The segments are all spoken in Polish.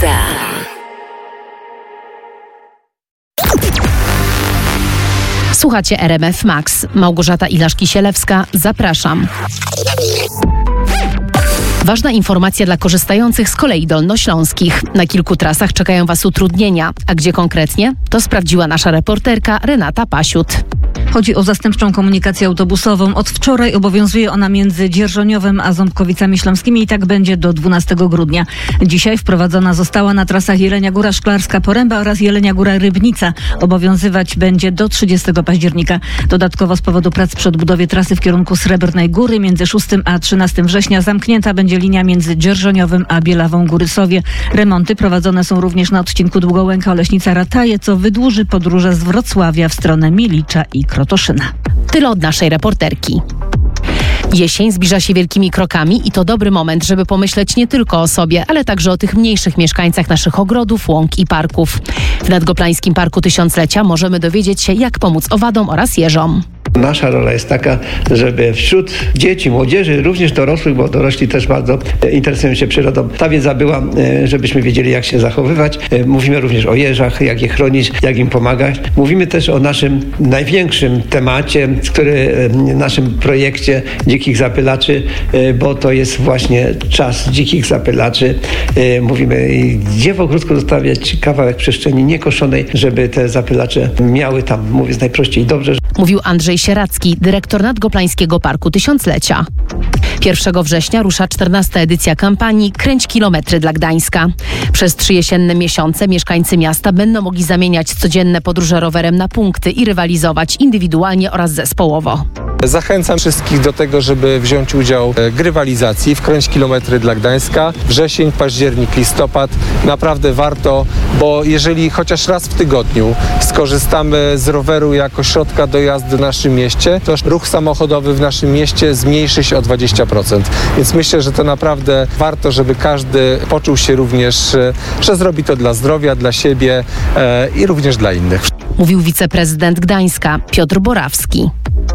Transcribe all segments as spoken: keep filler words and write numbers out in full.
Słuchacie R M F Max. Małgorzata Ilaszki-Sielewska. Zapraszam. Ważna informacja dla korzystających z kolei dolnośląskich. Na kilku trasach czekają Was utrudnienia. A gdzie konkretnie? To sprawdziła nasza reporterka Renata Pasiut. Chodzi o zastępczą komunikację autobusową. Od wczoraj obowiązuje ona między Dzierżoniowem a Ząbkowicami Śląskimi i tak będzie do dwunastego grudnia. Dzisiaj wprowadzona została na trasach Jelenia Góra Szklarska Poręba oraz Jelenia Góra Rybnica. Obowiązywać będzie do trzydziestego października. Dodatkowo z powodu prac przy odbudowie trasy w kierunku Srebrnej Góry między szóstego a trzynastego września zamknięta będzie linia między Dzierżoniowem a Bielawą Górysowie. Remonty prowadzone są również na odcinku Długołęka-Oleśnica-Rataje, co wydłuży podróże z Wrocławia w stronę Milicza i Krotoszyna. Tyle od naszej reporterki. Jesień zbliża się wielkimi krokami i to dobry moment, żeby pomyśleć nie tylko o sobie, ale także o tych mniejszych mieszkańcach naszych ogrodów, łąk i parków. W Nadgoplańskim Parku Tysiąclecia możemy dowiedzieć się, jak pomóc owadom oraz jeżom. Nasza rola jest taka, żeby wśród dzieci, młodzieży, również dorosłych, bo dorośli też bardzo interesują się przyrodą, ta wiedza była, żebyśmy wiedzieli, jak się zachowywać. Mówimy również o jeżach, jak je chronić, jak im pomagać. Mówimy też o naszym największym temacie, który w naszym projekcie Dzikich Zapylaczy, bo to jest właśnie czas dzikich zapylaczy. Mówimy, gdzie w ogródku zostawiać kawałek przestrzeni niekoszonej, żeby te zapylacze miały tam, mówię najprościej, dobrze. Mówił Andrzej Sieracki, dyrektor Nadgoplańskiego Parku Tysiąclecia. pierwszego września rusza czternasta edycja kampanii Kręć kilometry dla Gdańska. Przez trzy jesienne miesiące mieszkańcy miasta będą mogli zamieniać codzienne podróże rowerem na punkty i rywalizować indywidualnie oraz zespołowo. Zachęcam wszystkich do tego, żeby wziąć udział w rywalizacji w Kręć kilometry dla Gdańska. Wrzesień, październik, listopad. Naprawdę warto, bo jeżeli chociaż raz w tygodniu skorzystamy z roweru jako środka dojazdu w naszym mieście, to ruch samochodowy w naszym mieście zmniejszy się o dwadzieścia procent. Więc myślę, że to naprawdę warto, żeby każdy poczuł się również, że zrobi to dla zdrowia, dla siebie e, i również dla innych. Mówił wiceprezydent Gdańska Piotr Borawski.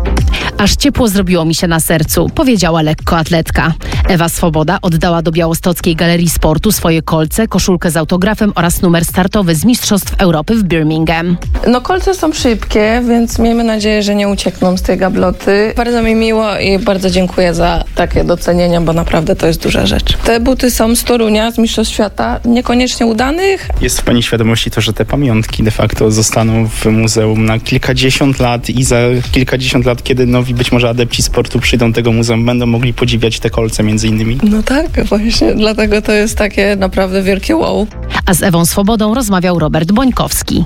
Aż ciepło zrobiło mi się na sercu, powiedziała lekkoatletka. Ewa Swoboda oddała do Białostockiej Galerii Sportu swoje kolce, koszulkę z autografem oraz numer startowy z Mistrzostw Europy w Birmingham. No kolce są szybkie, więc miejmy nadzieję, że nie uciekną z tej gabloty. Bardzo mi miło i bardzo dziękuję za takie docenienia, bo naprawdę to jest duża rzecz. Te buty są z Torunia, z Mistrzostw Świata, niekoniecznie udanych. Jest w pani świadomości to, że te pamiątki de facto zostaną w muzeum na kilkadziesiąt lat i za kilkadziesiąt lat, kiedy nowi być może adepci sportu przyjdą do tego muzeum, będą mogli podziwiać te kolce między innymi. No tak, właśnie, dlatego to jest takie naprawdę wielkie wow. A z Ewą Swobodą rozmawiał Robert Bońkowski.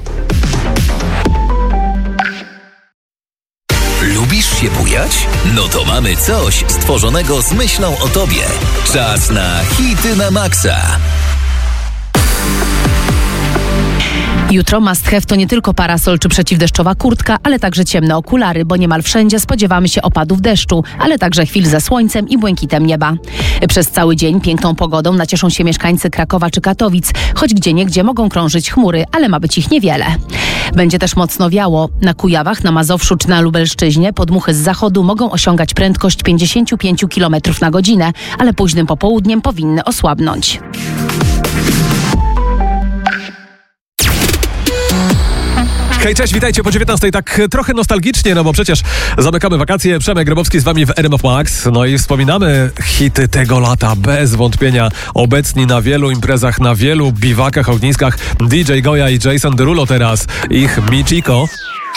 Lubisz się bujać? No to mamy coś stworzonego z myślą o tobie. Czas na hity na maksa. Jutro must have to nie tylko parasol czy przeciwdeszczowa kurtka, ale także ciemne okulary, bo niemal wszędzie spodziewamy się opadów deszczu, ale także chwil ze słońcem i błękitem nieba. Przez cały dzień piękną pogodą nacieszą się mieszkańcy Krakowa czy Katowic, choć gdzieniegdzie mogą krążyć chmury, ale ma być ich niewiele. Będzie też mocno wiało. Na Kujawach, na Mazowszu czy na Lubelszczyźnie podmuchy z zachodu mogą osiągać prędkość pięćdziesiąt pięć kilometrów na godzinę, ale późnym popołudniem powinny osłabnąć. Hej, cześć, witajcie po dziewiętnastej, tak trochę nostalgicznie, no bo przecież zamykamy wakacje. Przemek Grabowski z wami w R M F Max. No i wspominamy hity tego lata, bez wątpienia obecni na wielu imprezach, na wielu biwakach, ogniskach. D J Goja i Jason Derulo teraz, ich Michiko.